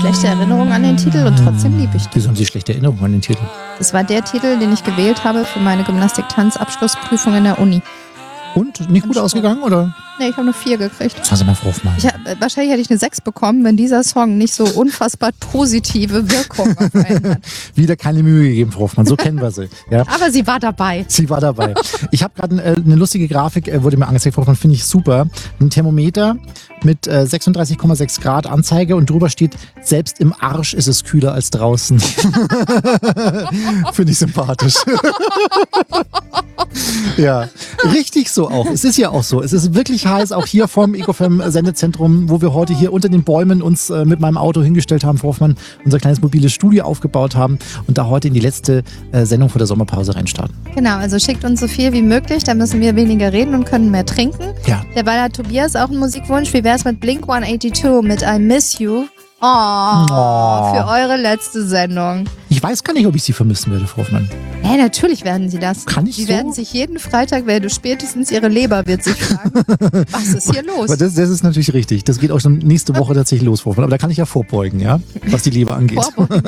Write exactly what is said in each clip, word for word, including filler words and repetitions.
schlechte Erinnerungen an den Titel und trotzdem liebe ich den. Wieso haben Sie schlechte Erinnerungen an den Titel? Das war der Titel, den ich gewählt habe für meine Gymnastik-Tanz-Abschlussprüfung in der Uni. Und? Nicht gut ausgegangen, oder? Nee, ich habe eine vier gekriegt. Sagen Sie mal, Frau Hoffmann. Ich hab, wahrscheinlich hätte ich eine sechs bekommen, wenn dieser Song nicht so unfassbar positive Wirkung auf einen hat. Wieder keine Mühe gegeben, Frau Hoffmann. So kennen wir sie. Ja. Aber sie war dabei. Sie war dabei. Ich habe gerade äh, eine lustige Grafik, äh, wurde mir angezeigt, Frau Hoffmann, finde ich super. Ein Thermometer mit äh, sechsunddreißig Komma sechs Grad Anzeige und drüber steht, selbst im Arsch ist es kühler als draußen. Finde ich sympathisch. Ja, richtig so auch. Es ist ja auch so. Es ist wirklich heiß, auch hier vom Ecofam-Sendezentrum, wo wir heute hier unter den Bäumen uns äh, mit meinem Auto hingestellt haben, Frau Hoffmann, unser kleines mobiles Studio aufgebaut haben und da heute in die letzte äh, Sendung vor der Sommerpause reinstarten. Genau, also schickt uns so viel wie möglich, dann müssen wir weniger reden und können mehr trinken. Ja. Dabei hat Tobias auch einen Musikwunsch. Wie wär's mit Blink hundertzweiundachtzig mit I Miss You? Oh, Oh. für eure letzte Sendung. Ich weiß gar nicht, ob ich Sie vermissen würde, Frau Hoffmann. Ja, natürlich werden sie das. Kann ich Die so? werden sich jeden Freitag, werde spätestens ihre Leber wird sich fragen, was ist hier los? Aber das, das ist natürlich richtig. Das geht auch schon nächste Woche tatsächlich los, Frau Hoffmann. Aber da kann ich ja vorbeugen, ja, was die Leber angeht. Vorbeugen.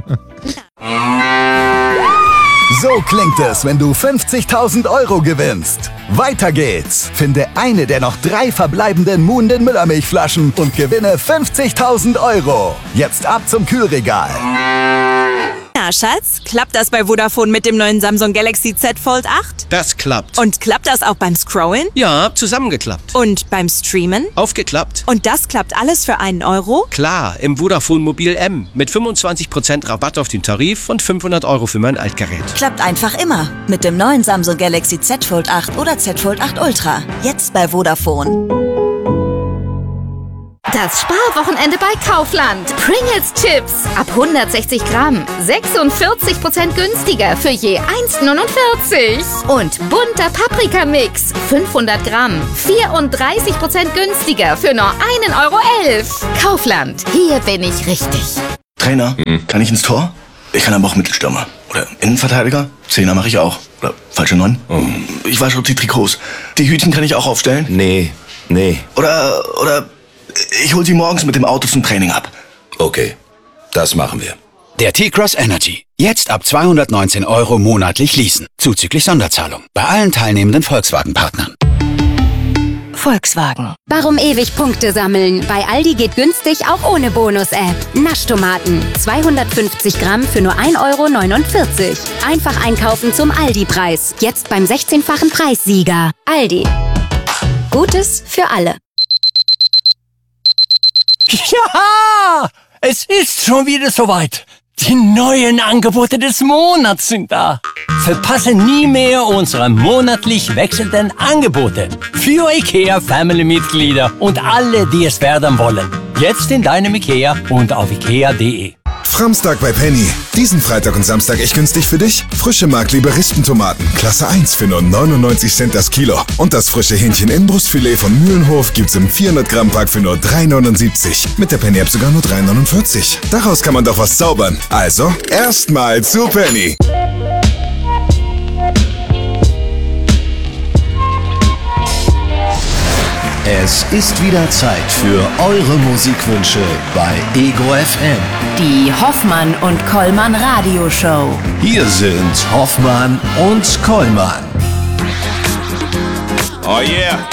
So klingt es, wenn du fünfzigtausend Euro gewinnst. Weiter geht's. Finde eine der noch drei verbleibenden Muhnden Müllermilchflaschen und gewinne fünfzigtausend Euro. Jetzt ab zum Kühlregal. Na, Schatz, klappt das bei Vodafone mit dem neuen Samsung Galaxy Z Fold acht? Das klappt. Und klappt das auch beim Scrollen? Ja, zusammengeklappt. Und beim Streamen? Aufgeklappt. Und das klappt alles für einen Euro? Klar, im Vodafone Mobil M. Mit fünfundzwanzig Prozent Rabatt auf den Tarif und fünfhundert Euro für mein Altgerät. Klappt einfach immer. Mit dem neuen Samsung Galaxy Z Fold acht oder Z Fold acht Ultra. Jetzt bei Vodafone. Das Sparwochenende bei Kaufland. Pringles Chips ab hundertsechzig Gramm. sechsundvierzig Prozent günstiger für je eins neunundvierzig. Und bunter Paprikamix. fünfhundert Gramm. vierunddreißig Prozent günstiger für nur einen Euro elf. Kaufland. Hier bin ich richtig. Trainer, mhm. kann ich ins Tor? Ich kann aber auch Mittelstürmer. Oder Innenverteidiger. Zehner mache ich auch. Oder falsche Neun. Mhm. Ich wasche auch die Trikots. Die Hütchen kann ich auch aufstellen. Nee, nee. Oder, oder... Ich hol sie morgens mit dem Auto zum Training ab. Okay, das machen wir. Der T-Cross Energy. Jetzt ab zweihundertneunzehn Euro monatlich leasen. Zuzüglich Sonderzahlung. Bei allen teilnehmenden Volkswagen-Partnern. Volkswagen. Warum ewig Punkte sammeln? Bei Aldi geht günstig auch ohne Bonus-App. Naschtomaten. zweihundertfünfzig Gramm für nur ein Euro neunundvierzig. Einfach einkaufen zum Aldi-Preis. Jetzt beim sechzehnfachen Preissieger. Aldi. Gutes für alle. Ja, es ist schon wieder soweit. Die neuen Angebote des Monats sind da. Verpasse nie mehr unsere monatlich wechselnden Angebote für IKEA Family-Mitglieder und alle, die es werden wollen. Jetzt in deinem IKEA und auf ikea punkt de. Framstag bei Penny. Diesen Freitag und Samstag echt günstig für dich. Frische Mark-Liberistentomaten, Klasse eins für nur neunundneunzig Cent das Kilo. Und das frische Hähnchen Inbrustfilet von Mühlenhof gibt's im vierhundert Gramm Pack für nur drei neunundsiebzig. Mit der Penny-App sogar nur drei neunundvierzig. Daraus kann man doch was zaubern. Also, erstmal zu Penny. Es ist wieder Zeit für eure Musikwünsche bei Ego F M. Die Hoffmann und Kollmann Radioshow. Hier sind Hoffmann und Kollmann. Oh yeah.